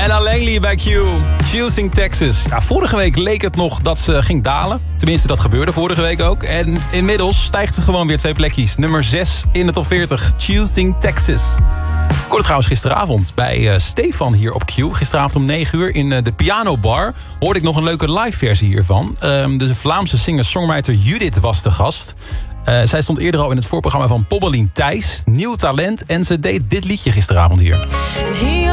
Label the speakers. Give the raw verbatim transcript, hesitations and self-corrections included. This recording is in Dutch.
Speaker 1: Ella Langley bij Q. Choosing Texas. Ja, vorige week leek het nog dat ze ging dalen. Tenminste, dat gebeurde vorige week ook. En inmiddels stijgt ze gewoon weer twee plekjes. Nummer zes in de top veertig. Choosing Texas. Ik hoorde trouwens gisteravond bij uh, Stefan hier op Q. Gisteravond om negen uur in uh, de Piano Bar hoorde ik nog een leuke live versie hiervan. Um, de Vlaamse singer-songwriter Judith was de gast. Uh, zij stond eerder al in het voorprogramma van Pobbelien Thijs. Nieuw talent en ze deed dit liedje gisteravond hier.